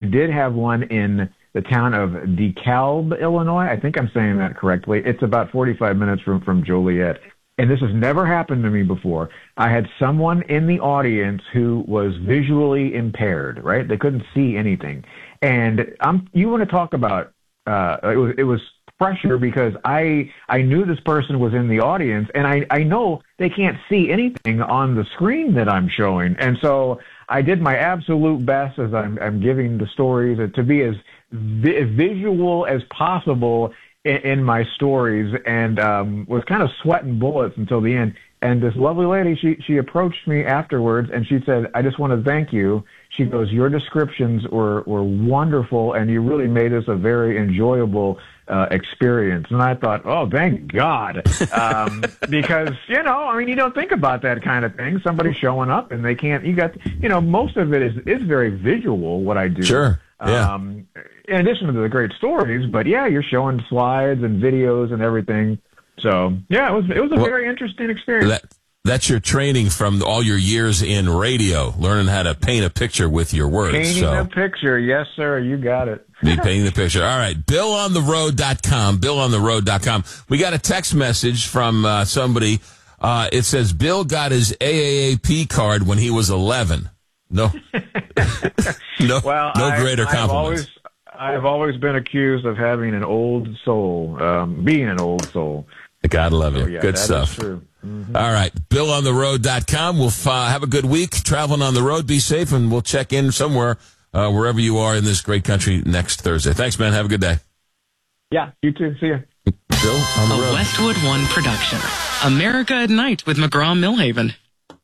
did have one in the town of DeKalb, Illinois. I think I'm saying that correctly. It's about 45 minutes from Joliet. And this has never happened to me before. I had someone in the audience who was visually impaired, right? They couldn't see anything. And you want to talk about, it was pressure because I knew this person was in the audience, and I know they can't see anything on the screen that I'm showing. And so I did my absolute best as I'm giving the stories to be as visual as possible in my stories, and was kind of sweating bullets until the end. And this lovely lady, she approached me afterwards, and she said, "I just want to thank you." She goes, "Your descriptions were wonderful, and you really made this a very enjoyable experience." And I thought, oh, thank God. Because, you don't think about that kind of thing. Somebody showing up and they can't, most of it is very visual, what I do. Sure. Yeah. In addition to the great stories, but yeah, you're showing slides and videos and everything. So yeah, it was a very interesting experience. That's your training from all your years in radio, learning how to paint a picture with your words. Painting a picture, yes, sir. You got it. Be painting the picture. All right, BillOnTheRoad.com. BillOnTheRoad.com. We got a text message from somebody. It says Bill got his AAAP card when he was 11. No, well, no greater compliment. I've always been accused of having an old soul, being an old soul. God love you. So, yeah, good stuff. Is true. Mm-hmm. All right, BillOnTheRoad.com. We'll have a good week traveling on the road. Be safe, and we'll check in somewhere, wherever you are in this great country next Thursday. Thanks, man. Have a good day. Yeah, you too. See ya. Bill on the road. A Westwood One production. America at Night with McGraw-Millhaven.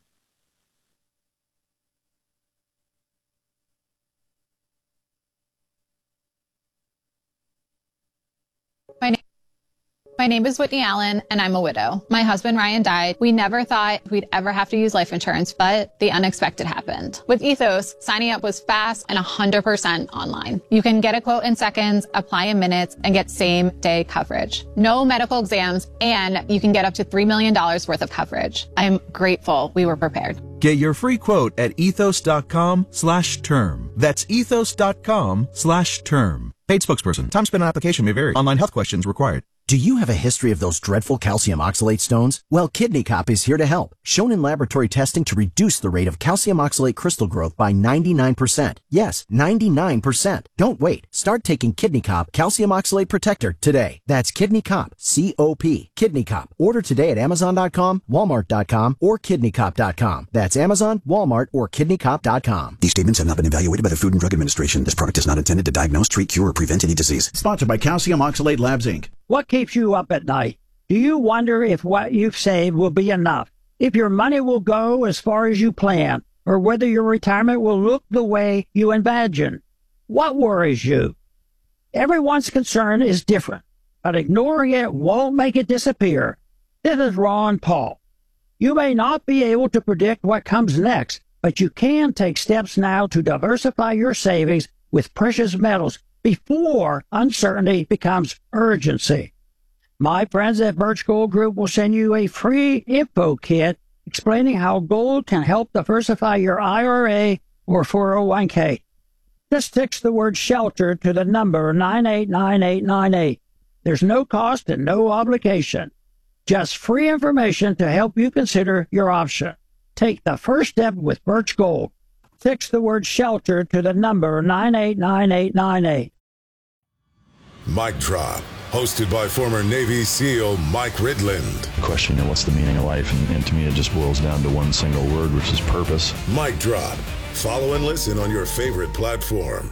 My name is Whitney Allen, and I'm a widow. My husband, Ryan, died. We never thought we'd ever have to use life insurance, but the unexpected happened. With Ethos, signing up was fast and 100% online. You can get a quote in seconds, apply in minutes, and get same-day coverage. No medical exams, and you can get up to $3 million worth of coverage. I'm grateful we were prepared. Get your free quote at ethos.com/term. That's ethos.com/term. Paid spokesperson. Time spent on application may vary. Online health questions required. Do you have a history of those dreadful calcium oxalate stones? Well, Kidney Cop is here to help. Shown in laboratory testing to reduce the rate of calcium oxalate crystal growth by 99%. Yes, 99%. Don't wait. Start taking Kidney Cop Calcium Oxalate Protector today. That's Kidney Cop, C-O-P. Kidney Cop. Order today at Amazon.com, Walmart.com, or KidneyCop.com. That's Amazon, Walmart, or KidneyCop.com. These statements have not been evaluated by the Food and Drug Administration. This product is not intended to diagnose, treat, cure, or prevent any disease. Sponsored by Calcium Oxalate Labs, Inc. What keeps you up at night? Do you wonder if what you've saved will be enough? If your money will go as far as you plan? Or whether your retirement will look the way you imagine? What worries you? Everyone's concern is different, but ignoring it won't make it disappear. This is Ron Paul. You may not be able to predict what comes next, but you can take steps now to diversify your savings with precious metals before uncertainty becomes urgency. My friends at Birch Gold Group will send you a free info kit explaining how gold can help diversify your IRA or 401k. Just text the word SHELTER to the number 989898. There's no cost and no obligation. Just free information to help you consider your option. Take the first step with Birch Gold. Text the word SHELTER to the number 989898. Mic Drop, hosted by former Navy SEAL Mike Ridland. The question, what's the meaning of life? And to me, it just boils down to one single word, which is purpose. Mic Drop. Follow and listen on your favorite platform.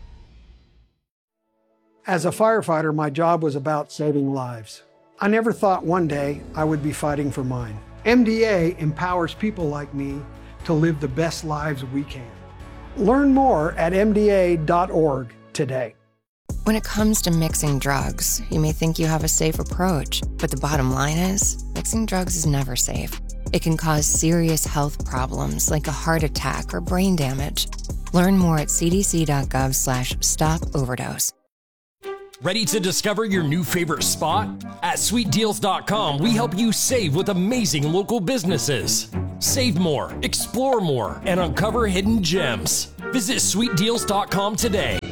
As a firefighter, my job was about saving lives. I never thought one day I would be fighting for mine. MDA empowers people like me to live the best lives we can. Learn more at MDA.org today. When it comes to mixing drugs, you may think you have a safe approach, but the bottom line is, mixing drugs is never safe. It can cause serious health problems like a heart attack or brain damage. Learn more at cdc.gov/stop-overdose. Ready to discover your new favorite spot? At sweetdeals.com, we help you save with amazing local businesses. Save more, explore more, and uncover hidden gems. Visit sweetdeals.com today.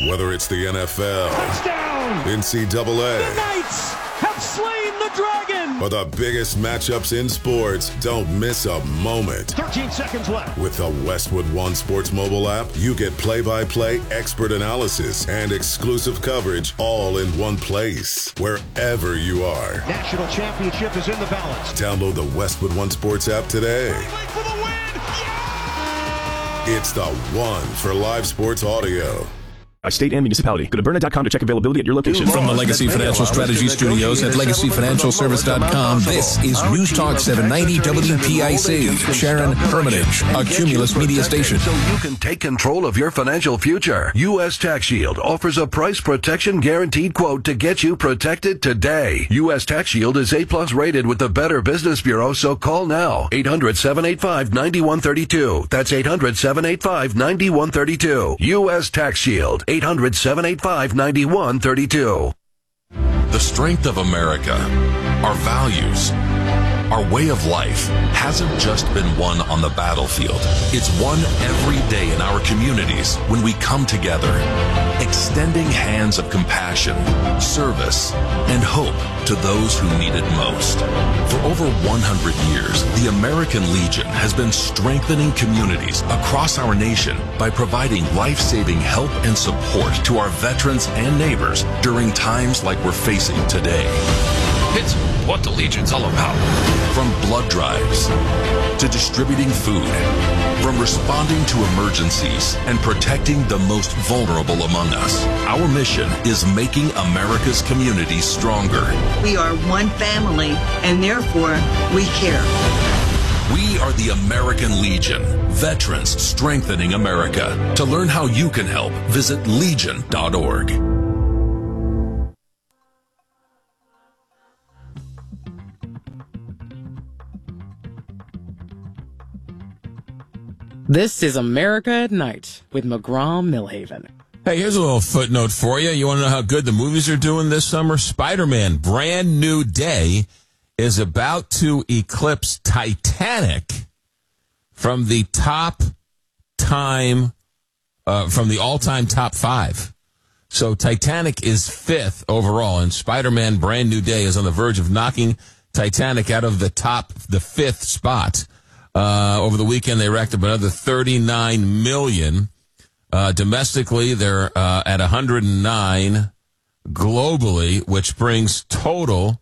Whether it's the NFL, touchdown, NCAA, the Knights have slain the dragon, or the biggest matchups in sports, don't miss a moment. 13 seconds left. With the Westwood One Sports mobile app, you get play-by-play expert analysis and exclusive coverage all in one place, wherever you are. National championship is in the balance. Download the Westwood One Sports app today. For the win! Yeah! It's the one for live sports audio. By state and municipality. Go to Byrna.com to check availability at your location. From the Legacy Financial Strategy Studios at LegacyFinancialService.com, this is News Talk 790 WPIC. Sharon Hermitage, a Cumulus media station. So you can take control of your financial future. U.S. Tax Shield offers a price protection guaranteed quote to get you protected today. U.S. Tax Shield is A+ rated with the Better Business Bureau, so call now. 800-785-9132. That's 800-785-9132. U.S. Tax Shield. 800-785-9132. The strength of America, our values, our way of life hasn't just been won on the battlefield. It's won every day in our communities when we come together, extending hands of compassion, service, and hope to those who need it most. For over 100 years, the American Legion has been strengthening communities across our nation by providing life-saving help and support to our veterans and neighbors during times like we're facing today. It's what the Legion's all about. From blood drives to distributing food, from responding to emergencies and protecting the most vulnerable among us. Our mission is making America's communities stronger. We are one family, and therefore we care. We are the American Legion, veterans strengthening America. To learn how you can help, visit legion.org. This is America at Night with McGraw-Millhaven. Hey, here's a little footnote for you. You want to know how good the movies are doing this summer? Spider-Man Brand New Day is about to eclipse Titanic from the all-time top 5. So Titanic is 5th overall, and Spider-Man Brand New Day is on the verge of knocking Titanic out of the 5th spot. Over the weekend, they racked up another 39 million. Domestically, they're at 109 globally, which brings total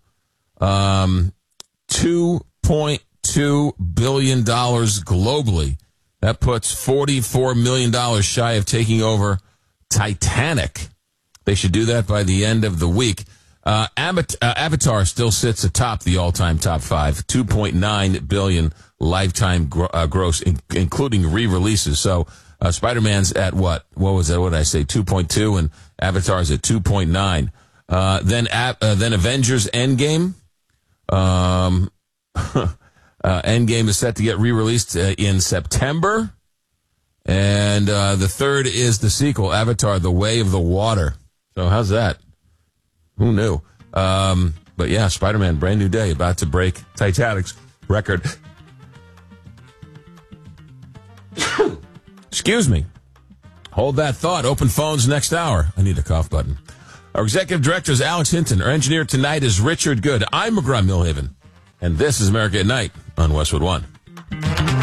$2.2 billion globally. That puts $44 million shy of taking over Titanic. They should do that by the end of the week. Avatar still sits atop the all-time top 5, $2.9 billion lifetime gross, including re-releases. So Spider-Man's at what was that? What did I say? 2.2, and Avatar's at 2.9. Then Avengers Endgame. Endgame is set to get re-released in September. And the third is the sequel, Avatar: The Way of the Water. So how's that? Who knew? But yeah, Spider-Man Brand New Day about to break Titanic's record. Excuse me. Hold that thought. Open phones next hour. I need a cough button. Our executive director is Alex Hinton. Our engineer tonight is Richard Good. I'm McGraw-Millhaven, and this is America at Night on Westwood One.